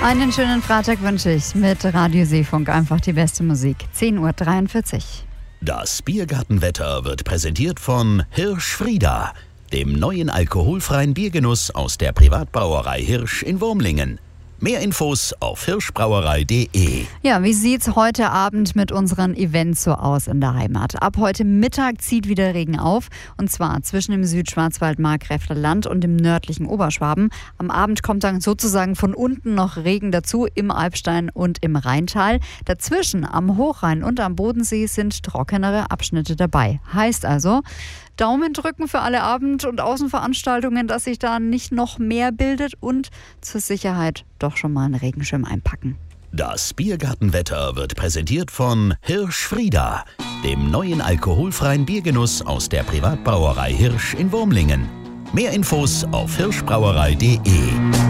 Einen schönen Freitag wünsche ich mit Radio Seefunk. Einfach die beste Musik. 10:43 Uhr. Das Biergartenwetter wird präsentiert von Hirsch Frieda, dem neuen alkoholfreien Biergenuss aus der Privatbrauerei Hirsch in Wurmlingen. Mehr Infos auf hirschbrauerei.de. Ja, wie sieht's heute Abend mit unseren Events so aus in der Heimat? Ab heute Mittag zieht wieder Regen auf, und zwar zwischen dem Südschwarzwald, Markgräfler Land und dem nördlichen Oberschwaben. Am Abend kommt dann sozusagen von unten noch Regen dazu im Alpstein und im Rheintal. Dazwischen am Hochrhein und am Bodensee sind trockenere Abschnitte dabei. Heißt also, Daumen drücken für alle Abend- und Außenveranstaltungen, dass sich da nicht noch mehr bildet, und zur Sicherheit doch schon mal einen Regenschirm einpacken. Das Biergartenwetter wird präsentiert von Hirsch Frieda, dem neuen alkoholfreien Biergenuss aus der Privatbrauerei Hirsch in Wurmlingen. Mehr Infos auf hirschbrauerei.de.